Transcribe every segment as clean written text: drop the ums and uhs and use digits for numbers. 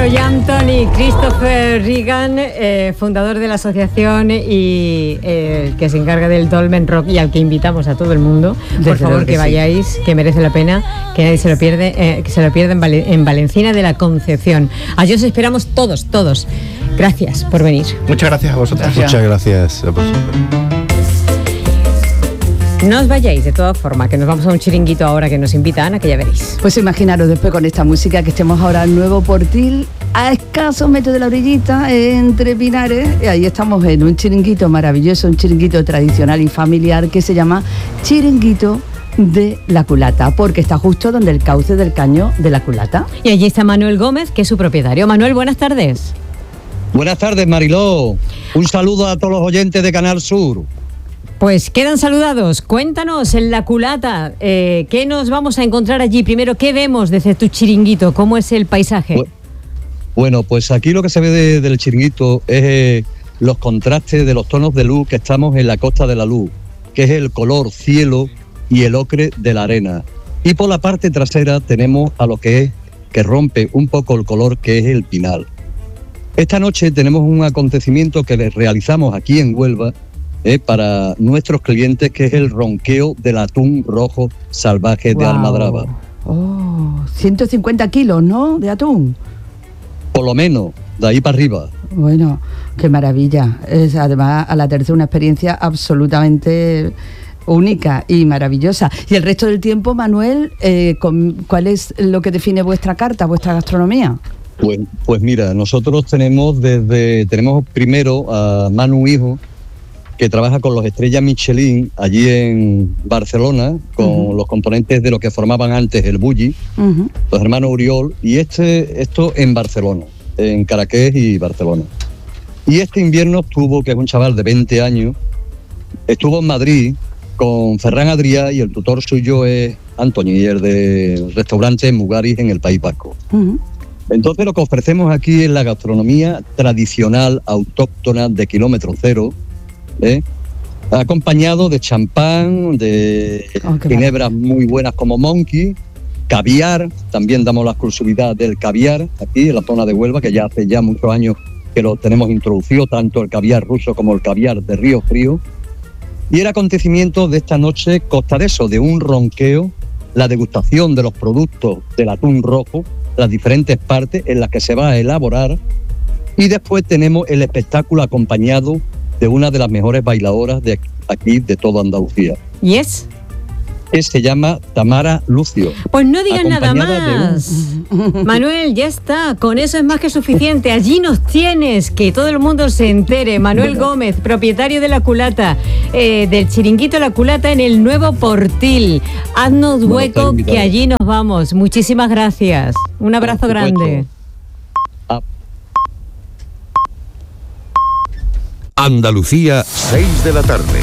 Sir Anthony Christopher Regan, fundador de la asociación y que se encarga del Dolmen Rock y al que invitamos a todo el mundo. Por favor, que vayáis, que merece la pena, que nadie se lo pierde, que se lo pierda en Valencina de la Concepción. Allí os esperamos todos. Gracias por venir. Muchas gracias a vosotros. Muchas gracias a vosotros. No os vayáis, de todas formas, que nos vamos a un chiringuito ahora que nos invita Ana, que ya veréis. Pues imaginaros después con esta música que estemos ahora en Nuevo Portil, a escasos metros de la orillita, entre pinares, y ahí estamos en un chiringuito maravilloso, un chiringuito tradicional y familiar que se llama Chiringuito de la Culata, porque está justo donde el cauce del caño de la Culata. Y allí está Manuel Gómez, que es su propietario. Manuel, buenas tardes. Buenas tardes, Mariló. Un saludo a todos los oyentes de Canal Sur. Pues quedan saludados. Cuéntanos en la Culata, ¿qué nos vamos a encontrar allí? Primero, ¿qué vemos desde tu chiringuito? ¿Cómo es el paisaje? Bueno, pues aquí lo que se ve del chiringuito es los contrastes de los tonos de luz que estamos en la Costa de la Luz, que es el color cielo y el ocre de la arena. Y por la parte trasera tenemos a lo que rompe un poco el color, que es el pinal. Esta noche tenemos un acontecimiento que realizamos aquí en Huelva, para nuestros clientes, que es el ronqueo del atún rojo salvaje de Almadraba. 150 kilos, ¿no?, de atún. Por lo menos, de ahí para arriba. Bueno, qué maravilla. Es además a la tercera una experiencia absolutamente única y maravillosa. Y el resto del tiempo, Manuel, ¿cuál es lo que define vuestra carta, vuestra gastronomía? Pues mira, nosotros tenemos primero a Manu Hijo, que trabaja con los Estrellas Michelin allí en Barcelona, con los componentes de lo que formaban antes el Bulli, los hermanos Uriol, y esto en Barcelona, en Caraqués y Barcelona. Y este invierno que es un chaval de 20 años, estuvo en Madrid con Ferran Adrià, y el tutor suyo es Antonier, del restaurante Mugaris en el País Vasco. Entonces lo que ofrecemos aquí es la gastronomía tradicional, autóctona, de kilómetro cero, acompañado de champán, de ginebras muy buenas como Monkey, caviar. También damos la exclusividad del caviar aquí en la zona de Huelva, que ya hace muchos años que lo tenemos introducido, tanto el caviar ruso como el caviar de Río Frío. Y el acontecimiento de esta noche consta de eso, de un ronqueo, la degustación de los productos del atún rojo, las diferentes partes en las que se va a elaborar, y después tenemos el espectáculo acompañado de una de las mejores bailadoras de aquí, de toda Andalucía. ¿Y es? Se llama Tamara Lucio. Pues no digas nada más. Manuel, ya está. Con eso es más que suficiente. Allí nos tienes. Que todo el mundo se entere. Manuel Gómez, propietario de La Culata, del chiringuito La Culata en el Nuevo Portil. Haznos hueco, que allí nos vamos. Muchísimas gracias. Un abrazo grande. Andalucía, 6 de la tarde.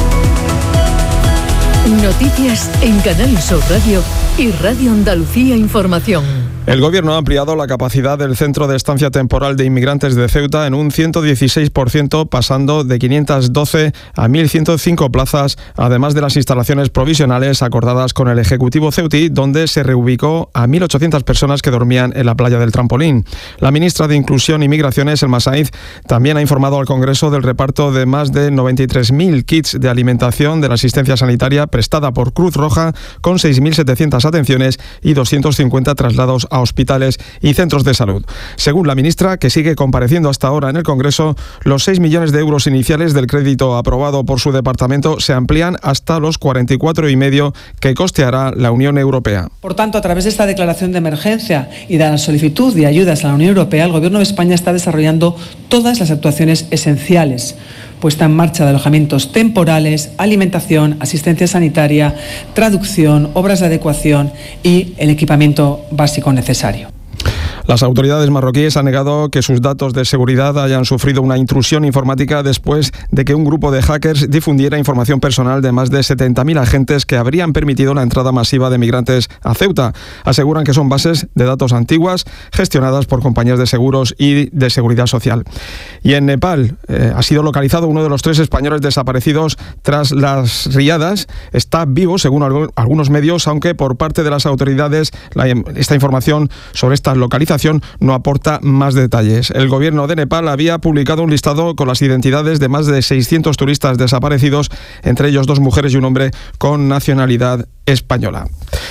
Noticias en Canal Sur Radio y Radio Andalucía Información. El Gobierno ha ampliado la capacidad del Centro de Estancia Temporal de Inmigrantes de Ceuta en un 116%, pasando de 512 a 1.105 plazas, además de las instalaciones provisionales acordadas con el Ejecutivo ceutí, donde se reubicó a 1.800 personas que dormían en la playa del Trampolín. La ministra de Inclusión y Migraciones, Elma Sainz, también ha informado al Congreso del reparto de más de 93.000 kits de alimentación de la asistencia sanitaria prestada por Cruz Roja, con 6.700 atenciones y 250 traslados a hospitales y centros de salud. Según la ministra, que sigue compareciendo hasta ahora en el Congreso, los 6 millones de euros iniciales del crédito aprobado por su departamento se amplían hasta los 44,5 que costeará la Unión Europea. Por tanto, a través de esta declaración de emergencia y de la solicitud de ayudas a la Unión Europea, el Gobierno de España está desarrollando todas las actuaciones esenciales: puesta en marcha de alojamientos temporales, alimentación, asistencia sanitaria, traducción, obras de adecuación y el equipamiento básico necesario. Las autoridades marroquíes han negado que sus datos de seguridad hayan sufrido una intrusión informática después de que un grupo de hackers difundiera información personal de más de 70.000 agentes que habrían permitido la entrada masiva de migrantes a Ceuta. Aseguran que son bases de datos antiguas gestionadas por compañías de seguros y de seguridad social. Y en Nepal ha sido localizado uno de los 3 españoles desaparecidos tras las riadas. Está vivo, según algunos medios, aunque por parte de las autoridades esta información sobre estas localizaciones organización no aporta más detalles. El gobierno de Nepal había publicado un listado con las identidades de más de 600 turistas desaparecidos, entre ellos 2 mujeres y un hombre con nacionalidad española.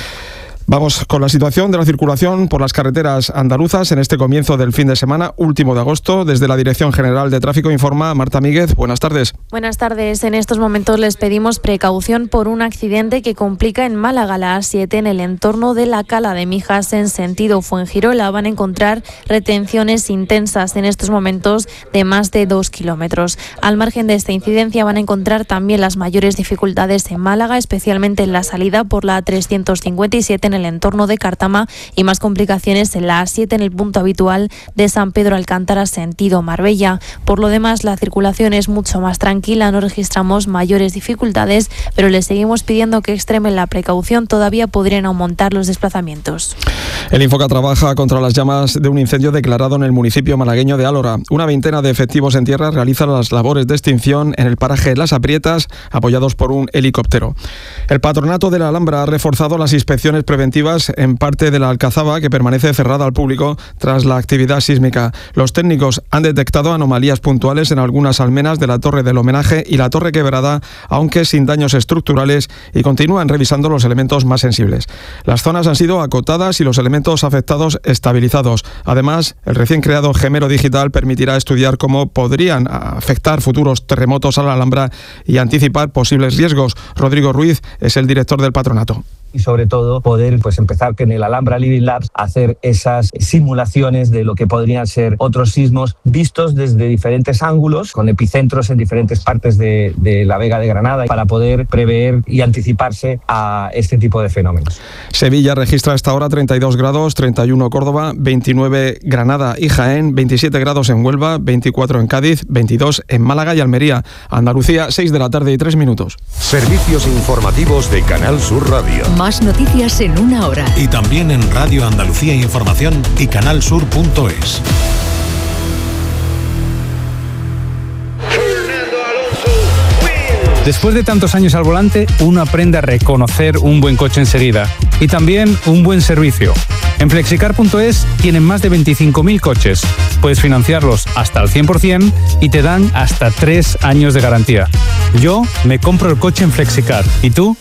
Vamos con la situación de la circulación por las carreteras andaluzas en este comienzo del fin de semana, último de agosto. Desde la Dirección General de Tráfico informa Marta Míguez. Buenas tardes. Buenas tardes. En estos momentos les pedimos precaución por un accidente que complica en Málaga la A7 en el entorno de la Cala de Mijas en sentido Fuengirola. Van a encontrar retenciones intensas en estos momentos de más de 2 kilómetros. Al margen de esta incidencia van a encontrar también las mayores dificultades en Málaga, especialmente en la salida por la A357 en el entorno de Cártama y más complicaciones en la A7 en el punto habitual de San Pedro Alcántara sentido Marbella. Por lo demás, la circulación es mucho más tranquila, no registramos mayores dificultades, pero les seguimos pidiendo que extremen la precaución, todavía podrían aumentar los desplazamientos. El Infoca trabaja contra las llamas de un incendio declarado en el municipio malagueño de Álora. Una veintena de efectivos en tierra realizan las labores de extinción en el paraje Las Aprietas, apoyados por un helicóptero. El Patronato de la Alhambra ha reforzado las inspecciones preventivas en parte de la Alcazaba, que permanece cerrada al público tras la actividad sísmica. Los técnicos han detectado anomalías puntuales en algunas almenas de la Torre del Homenaje y la Torre Quebrada, aunque sin daños estructurales, y continúan revisando los elementos más sensibles. Las zonas han sido acotadas y los elementos afectados estabilizados. Además, el recién creado Gemero Digital permitirá estudiar cómo podrían afectar futuros terremotos a la Alhambra y anticipar posibles riesgos. Rodrigo Ruiz es el director del patronato. Y sobre todo poder empezar en el Alhambra Living Labs a hacer esas simulaciones de lo que podrían ser otros sismos vistos desde diferentes ángulos, con epicentros en diferentes partes de la Vega de Granada, para poder prever y anticiparse a este tipo de fenómenos. Sevilla registra hasta ahora 32 grados, 31 Córdoba, 29 Granada y Jaén, 27 grados en Huelva, 24 en Cádiz, 22 en Málaga y Almería. Andalucía, 6 de la tarde y 3 minutos. Servicios informativos de Canal Sur Radio. Más noticias en una hora. Y también en Radio Andalucía Información y canalsur.es. Después de tantos años al volante, uno aprende a reconocer un buen coche enseguida y también un buen servicio. En flexicar.es tienen más de 25.000 coches. Puedes financiarlos hasta al 100% y te dan hasta 3 años de garantía. Yo me compro el coche en Flexicar. ¿Y tú?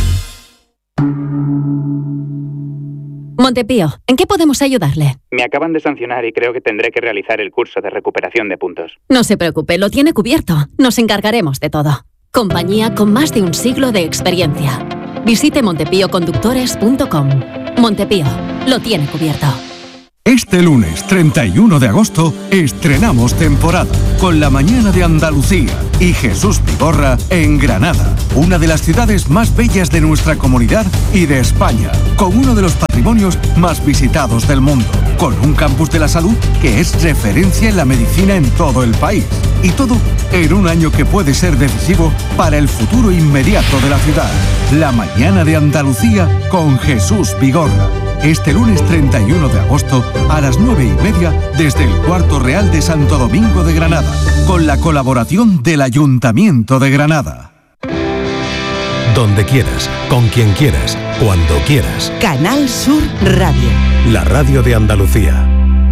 Montepío, ¿en qué podemos ayudarle? Me acaban de sancionar y creo que tendré que realizar el curso de recuperación de puntos. No se preocupe, lo tiene cubierto. Nos encargaremos de todo. Compañía con más de un siglo de experiencia. Visite montepíoconductores.com. Montepío, lo tiene cubierto. Este lunes 31 de agosto estrenamos temporada con La Mañana de Andalucía y Jesús Vigorra en Granada, una de las ciudades más bellas de nuestra comunidad y de España, con uno de los patrimonios más visitados del mundo, con un campus de la salud que es referencia en la medicina en todo el país. Y todo en un año que puede ser decisivo para el futuro inmediato de la ciudad. La Mañana de Andalucía con Jesús Vigorra. Este lunes 31 de agosto a las 9:30 desde el Cuarto Real de Santo Domingo de Granada, con la colaboración del Ayuntamiento de Granada. Donde quieras, con quien quieras, cuando quieras. Canal Sur Radio. La radio de Andalucía.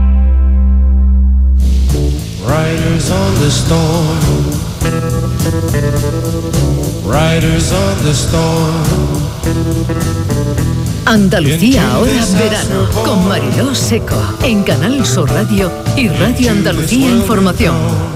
Riders on the storm. Riders on the storm. Andalucía ahora verano con Mariló Seco en Canal Sur Radio y Radio Andalucía Información.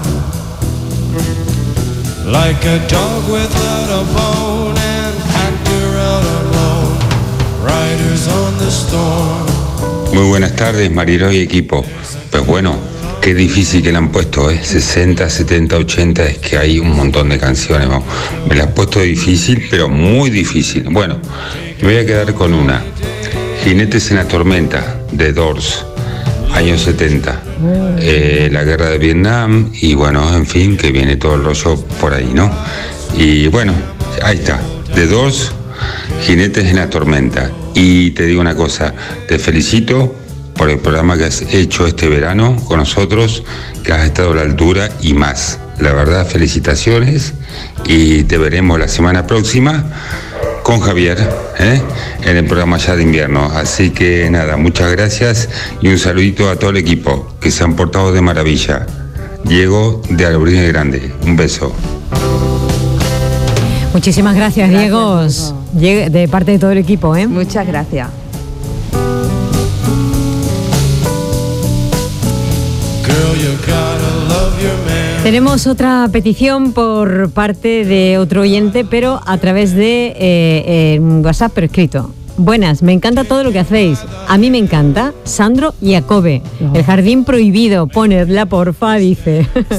Like a dog without a bone and actor out alone. Riders on the storm. Muy buenas tardes, Mariló y equipo. Pues bueno, qué difícil que le han puesto, 60, 70, 80, es que hay un montón de canciones, vamos. Me la han puesto difícil, pero muy difícil. Bueno, me voy a quedar con una. Jinetes en la tormenta, de Doors, años 70. La guerra de Vietnam y bueno, en fin, que viene todo el rollo por ahí, ¿no? Y bueno, ahí está, The Doors, Jinetes en la tormenta. Y te digo una cosa, te felicito por el programa que has hecho este verano con nosotros, que has estado a la altura y más. La verdad, felicitaciones y te veremos la semana próxima con Javier, en el programa ya de invierno. Así que nada, muchas gracias y un saludito a todo el equipo que se han portado de maravilla. Diego de Alburín Grande, un beso. Muchísimas gracias, Diego, de parte de todo el equipo. Muchas gracias. Tenemos otra petición por parte de otro oyente, pero a través de WhatsApp, pero escrito. Buenas, me encanta todo lo que hacéis. A mí me encanta Sandro y Jacobe. El jardín prohibido, ponedla porfa, dice.